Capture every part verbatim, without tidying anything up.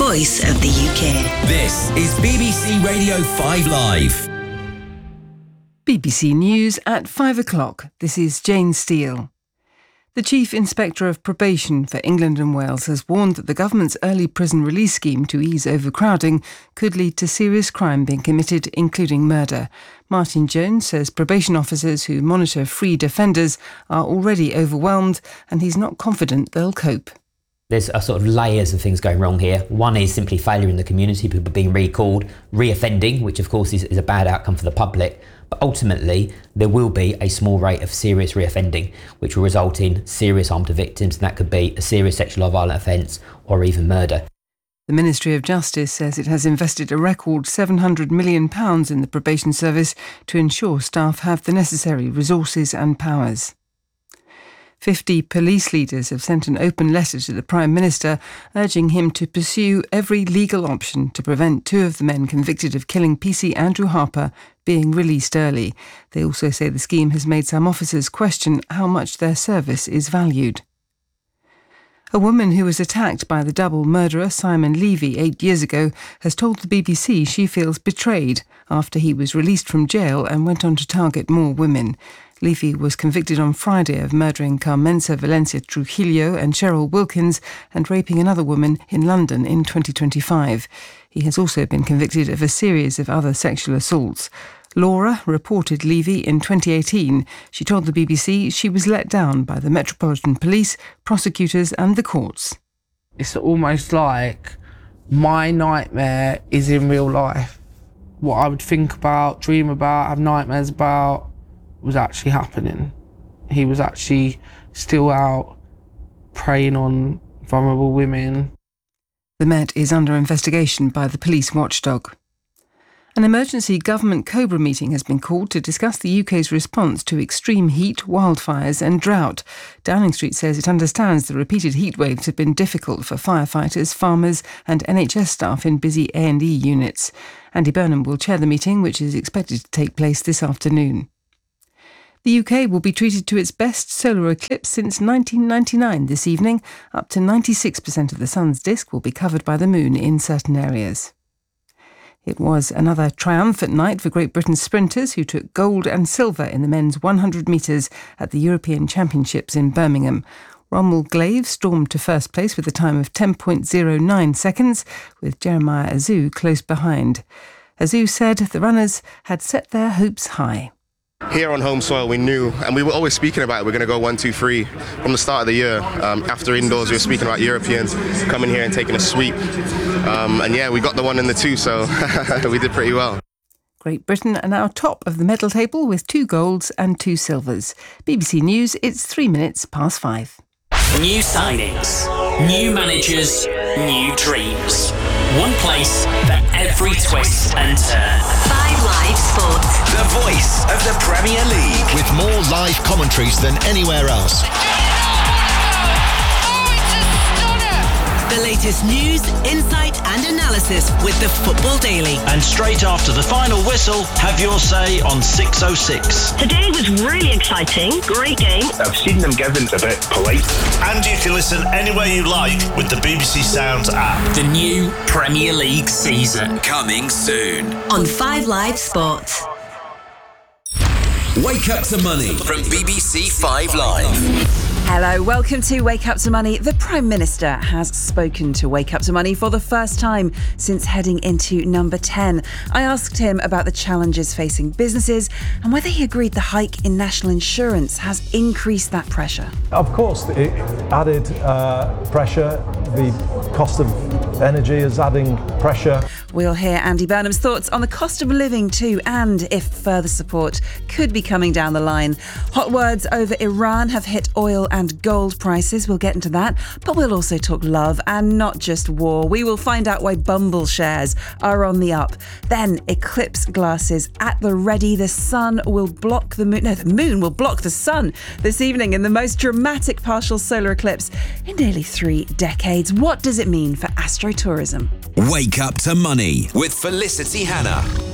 voice of the U K. This is B B C Radio five Live. B B C News at five o'clock. This is Jane Steele. The Chief Inspector of Probation for England and Wales has warned that the government's early prison release scheme to ease overcrowding could lead to serious crime being committed, including murder. Martin Jones says probation officers who monitor freed offenders are already overwhelmed and he's not confident they'll cope. There's a sort of layers of things going wrong here. One is simply failure in the community, people being recalled, reoffending, which of course is, is a bad outcome for the public. But ultimately, there will be a small rate of serious reoffending, which will result in serious harm to victims, and that could be a serious sexual or violent offence or even murder. The Ministry of Justice says it has invested a record seven hundred million pounds in the probation service to ensure staff have the necessary resources and powers. Fifty police leaders have sent an open letter to the Prime Minister urging him to pursue every legal option to prevent two of the men convicted of killing P C Andrew Harper being released early. They also say the scheme has made some officers question how much their service is valued. A woman who was attacked by the double murderer Simon Levy eight years ago has told the B B C she feels betrayed after he was released from jail and went on to target more women. Levy was convicted on Friday of murdering Carmenza Valencia Trujillo and Cheryl Wilkins and raping another woman in London in twenty twenty-five. He has also been convicted of a series of other sexual assaults. Laura reported Levy in twenty eighteen. She told the B B C she was let down by the Metropolitan Police, prosecutors and the courts. It's almost like my nightmare is in real life. What I would think about, dream about, have nightmares about was actually happening. He was actually still out preying on vulnerable women. The Met is under investigation by the police watchdog. An emergency government COBRA meeting has been called to discuss the U K's response to extreme heat, wildfires and drought. Downing Street says it understands the repeated heat waves have been difficult for firefighters, farmers and N H S staff in busy A and E units. Andy Burnham will chair the meeting, which is expected to take place this afternoon. The U K will be treated to its best solar eclipse since nineteen ninety-nine this evening. Up to ninety-six percent of the sun's disk will be covered by the moon in certain areas. It was another triumphant night for Great Britain's sprinters who took gold and silver in the men's one hundred metres at the European Championships in Birmingham. Rommel Glaive stormed to first place with a time of ten point oh nine seconds, with Jeremiah Azu close behind. Azu said the runners had set their hopes high. Here on home soil, we knew, and we were always speaking about it, we're going to go one, two, three from the start of the year. Um, after indoors, we were speaking about Europeans coming here and taking a sweep. Um, and yeah, we got the one and the two, so we did pretty well. Great Britain are now top of the medal table with two golds and two silvers. B B C News, it's three minutes past five. New signings, new managers, new dreams. One place for every twist and turn. five Live Sport. The voice of the Premier League. With more live commentaries than anywhere else. The latest news, insight and analysis with the Football Daily. And straight after the final whistle, have your say on six oh six. Today was really exciting. Great game. I've seen them given a bit polite. And you can listen anywhere you like with the B B C Sounds app. The new Premier League season coming soon. On five Live Sport. Wake Up to Money from B B C five Live. Hello, welcome to Wake Up to Money. The Prime Minister has spoken to Wake Up to Money for the first time since heading into number ten. I asked him about the challenges facing businesses and whether he agreed the hike in national insurance has increased that pressure. Of course, it added uh, pressure. The cost of energy is adding pressure. We'll hear Andy Burnham's thoughts on the cost of living too, and if further support could be coming down the line. Hot words over Iran have hit oil and gold prices. We'll get into that, but we'll also talk love and not just war. We will find out why Bumble shares are on the up. Then eclipse glasses at the ready. The sun will block the moon. No, the moon will block the sun this evening in the most dramatic partial solar eclipse in nearly three decades. What does it mean for astrotourism? Wake Up to Money with Felicity Hannah.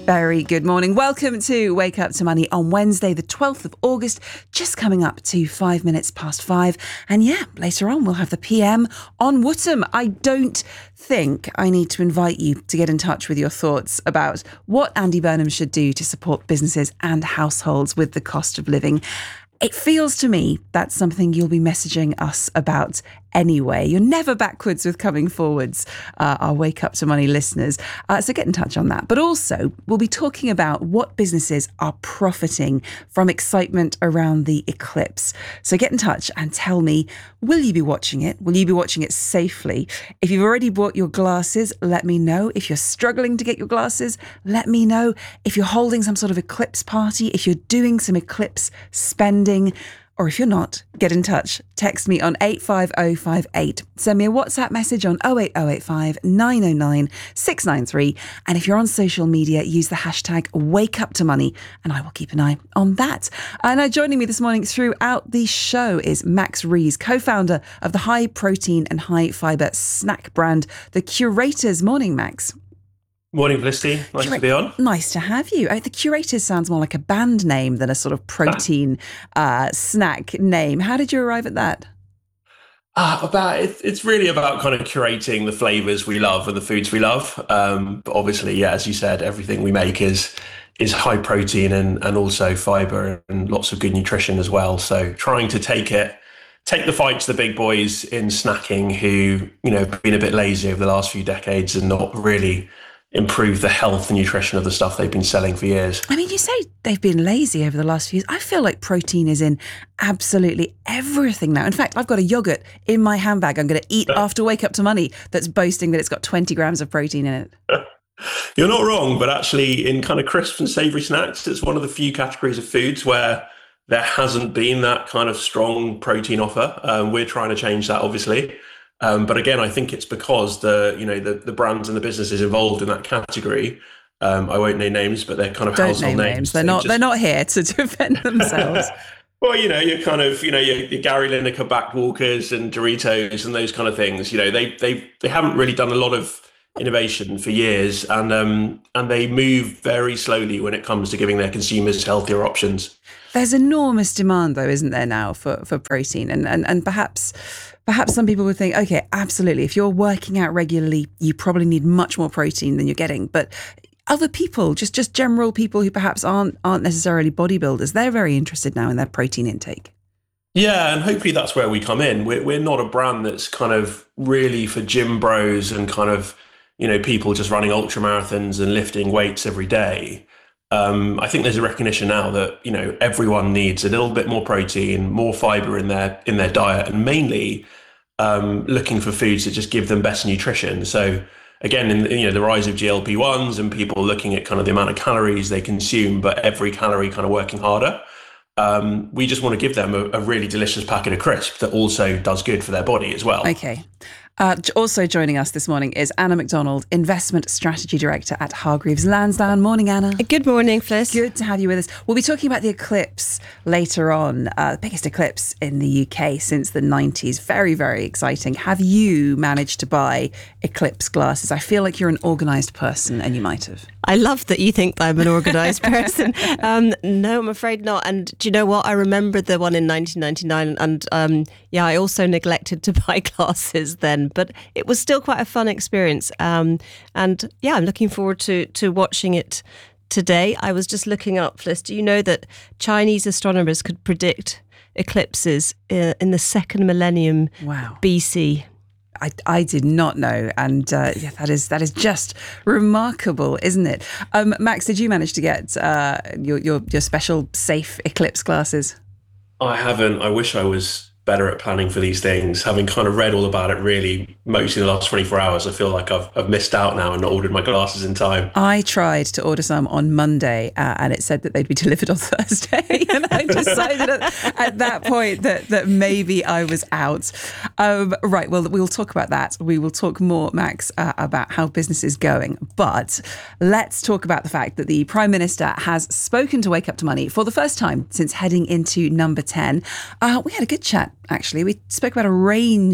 Very good morning. Welcome to Wake Up to Money on Wednesday, the twelfth of August, just coming up to five minutes past five. And yeah, later on, we'll have the P M on Wootton. I don't think I need to invite you to get in touch with your thoughts about what Andy Burnham should do to support businesses and households with the cost of living. It feels to me that's something you'll be messaging us about anyway. You're never backwards with coming forwards, uh, our Wake Up to Money listeners. Uh, so get in touch on that. But also, we'll be talking about what businesses are profiting from excitement around the eclipse. So get in touch and tell me, will you be watching it? Will you be watching it safely? If you've already bought your glasses, let me know. If you're struggling to get your glasses, let me know. If you're holding some sort of eclipse party, if you're doing some eclipse spending, or if you're not, get in touch. Text me on eight five oh five eight. Send me a WhatsApp message on oh eight oh eight five nine oh nine six nine three. And if you're on social media, use the hashtag WakeUpToMoney, and I will keep an eye on that. And uh, joining me this morning throughout the show is Max Rees, co-founder of the high protein and high fibre snack brand, The Curators. Morning, Max. Morning, Felicity. Nice Cura- to be on. Nice to have you. Uh, the Curators sounds more like a band name than a sort of protein uh, snack name. How did you arrive at that? Uh, about it, it's really about kind of curating the flavours we love and the foods we love. Um, but obviously, yeah, as you said, everything we make is is high protein and and also fibre and lots of good nutrition as well. So trying to take it. Take the fight to the big boys in snacking who, you know, have been a bit lazy over the last few decades and not really improve the health and nutrition of the stuff they've been selling for years. I mean, you say they've been lazy over the last few years. I feel like protein is in absolutely everything now. In fact, I've got a yogurt in my handbag I'm going to eat after Wake Up to Money that's boasting that it's got twenty grams of protein in it. You're not wrong, but actually in kind of crisps and savoury snacks, it's one of the few categories of foods where there hasn't been that kind of strong protein offer. Um, we're trying to change that, obviously. Um, but again, I think it's because the you know the, the brands and the businesses involved in that category. Um, I won't name names, but they're kind of Don't household name names. names. They're They not. just, They're not here to defend themselves. Well, you know, you're kind of you know your, your Gary Lineker backed Walkers and Doritos and those kind of things. You know, they they they haven't really done a lot of innovation for years, and um, and they move very slowly when it comes to giving their consumers healthier options. There's enormous demand, though, isn't there now for, for protein? And, and and perhaps perhaps some people would think, OK, absolutely. If you're working out regularly, you probably need much more protein than you're getting. But other people, just just general people who perhaps aren't aren't necessarily bodybuilders, they're very interested now in their protein intake. Yeah, and hopefully that's where we come in. We're, we're not a brand that's kind of really for gym bros and kind of, you know, people just running ultra marathons and lifting weights every day. Um, I think there's a recognition now that, you know, everyone needs a little bit more protein, more fiber in their in their diet, and mainly um, looking for foods that just give them better nutrition. So again, in you know the rise of G L P ones and people looking at kind of the amount of calories they consume, but every calorie kind of working harder. Um, we just want to give them a, a really delicious packet of crisp that also does good for their body as well. Okay. Uh, also joining us this morning is Anna McDonald, Investment Strategy Director at Hargreaves Lansdown. Morning, Anna. Good morning, Fliss. Good to have you with us. We'll be talking about the eclipse later on, uh, the biggest eclipse in the U K since the nineties. Very, very exciting. Have you managed to buy eclipse glasses? I feel like you're an organised person, and you might have. I love that you think I'm an organised person. Um, no, I'm afraid not. And do you know what? I remember the one in nineteen ninety-nine, and um, yeah, I also neglected to buy glasses then. But it was still quite a fun experience. Um, and yeah, I'm looking forward to to watching it today. I was just looking up, Fliss, do you know that Chinese astronomers could predict eclipses in, in the second millennium wow. B C? I, I did not know, and uh, yeah, that is that is just remarkable, isn't it? Um, Max, did you manage to get uh, your, your your special safe eclipse glasses? I haven't. I wish I was better at planning for these things. Having kind of read all about it really mostly in the last twenty-four hours, I feel like I've, I've missed out now and not ordered my glasses in time. I tried to order some on Monday uh, and it said that they'd be delivered on Thursday. And I decided at, at that point that, that maybe I was out. Um, right, well, we'll talk about that. We will talk more, Max, uh, about how business is going. But let's talk about the fact that the Prime Minister has spoken to Wake Up to Money for the first time since heading into number ten. Uh, we had a good chat. Actually, we spoke about a range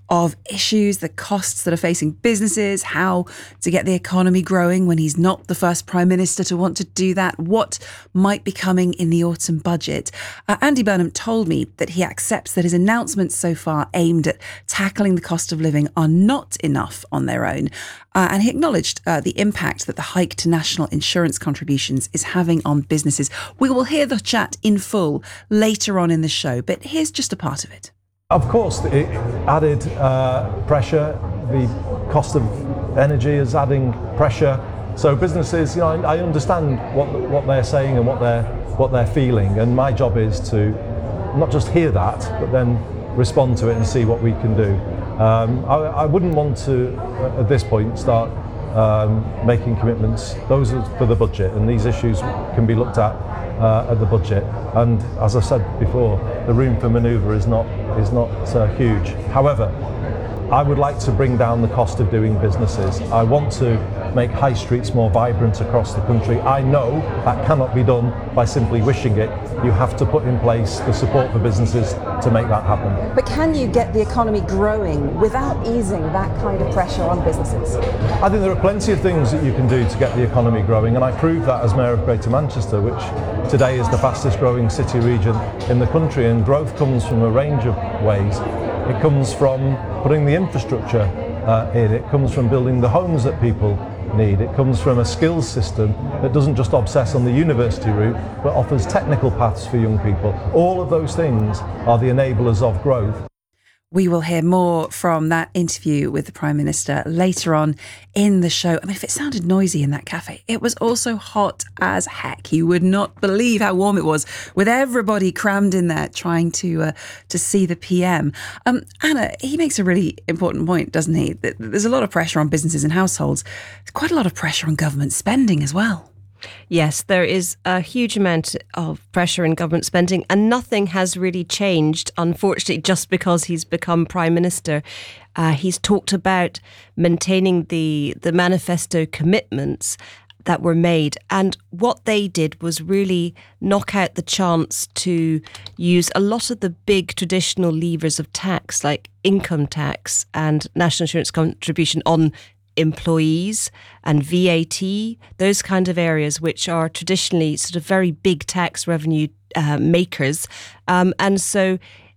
of issues, the costs that are facing businesses, how to get the economy growing when he's not the first Prime Minister to want to do that, what might be coming in the autumn budget. Uh, Andy Burnham told me that he accepts that his announcements so far aimed at tackling the cost of living are not enough on their own. Uh, and he acknowledged uh, the impact that the hike to national insurance contributions is having on businesses. We will hear the chat in full later on in the show, but here's just a part of it. Of course, it added uh, pressure. The cost of energy is adding pressure. So businesses, you know, I, I understand what what they're saying and what they're what they're feeling, and my job is to not just hear that, but then respond to it and see what we can do. Um, I, I wouldn't want to, uh, at this point, start um, making commitments. Those are for the budget, and these issues can be looked at uh, at the budget. And as I said before, the room for manoeuvre is not is not uh, huge. However, I would like to bring down the cost of doing businesses. I want to make high streets more vibrant across the country. I know that cannot be done by simply wishing it. You have to put in place the support for businesses to make that happen. But can you get the economy growing without easing that kind of pressure on businesses? I think there are plenty of things that you can do to get the economy growing, and I proved that as Mayor of Greater Manchester, which today is the fastest growing city region in the country, and growth comes from a range of ways. It comes from putting the infrastructure uh, in, it comes from building the homes that people need, it comes from a skills system that doesn't just obsess on the university route but offers technical paths for young people. All of those things are the enablers of growth. We will hear more from that interview with the Prime Minister later on in the show. I mean, if it sounded noisy in that cafe, it was also hot as heck. You would not believe how warm it was, with everybody crammed in there trying to uh, to see the P M. Um, Anna, he makes a really important point, doesn't he? That there's a lot of pressure on businesses and households. There's quite a lot of pressure on government spending as well. Yes, there is a huge amount of pressure in government spending, and nothing has really changed, unfortunately, just because he's become Prime Minister. Uh, he's talked about maintaining the, the manifesto commitments that were made, and what they did was really knock out the chance to use a lot of the big traditional levers of tax, like income tax and national insurance contribution on employees and V A T, those kind of areas which are traditionally sort of very big tax revenue uh, makers. Um, and so